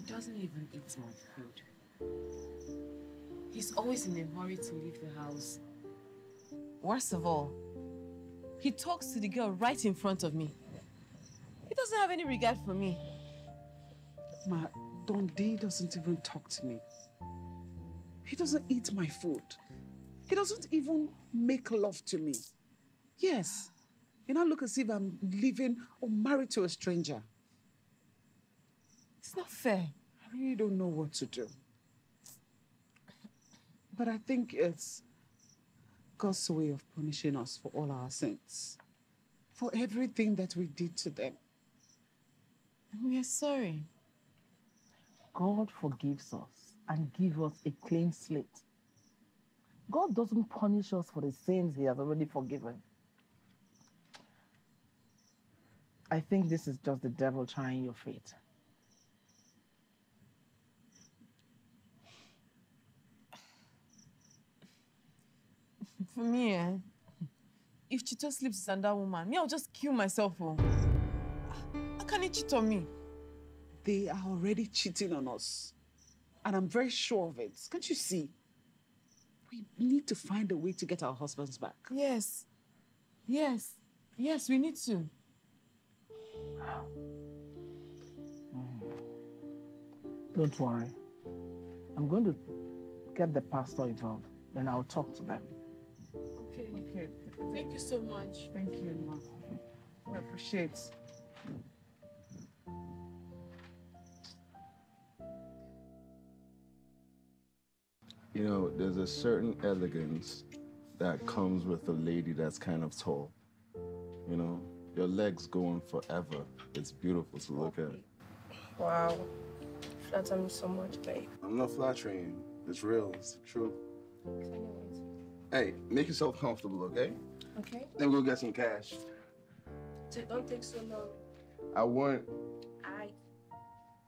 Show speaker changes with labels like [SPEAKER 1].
[SPEAKER 1] doesn't even eat my food. He's always in a hurry to leave the house. Worst of all, he talks to the girl right in front of me. He doesn't have any regard for me.
[SPEAKER 2] Ma, Dundee doesn't even talk to me. He doesn't eat my food. He doesn't even make love to me. Yes. You know, look as if I'm living or married to a stranger.
[SPEAKER 1] It's not fair.
[SPEAKER 2] I really don't know what to do. But I think it's God's way of punishing us for all our sins. For everything that we did to them.
[SPEAKER 1] We are sorry.
[SPEAKER 3] God forgives us and gives us a clean slate. God doesn't punish us for the sins he has already forgiven. I think this is just the devil trying your fate.
[SPEAKER 1] For me, if Chito sleeps with another woman, I'll just kill myself. Oh. How can he cheat on me?
[SPEAKER 2] They are already cheating on us. And I'm very sure of it. Can't you see? We need to find a way to get our husbands back.
[SPEAKER 1] Yes. Yes. Yes, we need to.
[SPEAKER 3] Don't worry. I'm going to get the pastor involved. Then I'll talk to them.
[SPEAKER 1] Okay. Thank you so much.
[SPEAKER 2] Thank you, Ma. I appreciate.
[SPEAKER 4] You know, there's a certain elegance that comes with a lady that's kind of tall. You know, your legs going forever. It's beautiful to look at.
[SPEAKER 5] Wow. Flatter me so much, babe.
[SPEAKER 4] I'm not flattering you. It's real. It's the truth. Hey, make yourself comfortable, okay?
[SPEAKER 5] Okay.
[SPEAKER 4] Then we'll get some cash.
[SPEAKER 5] Don't take so long.
[SPEAKER 4] I want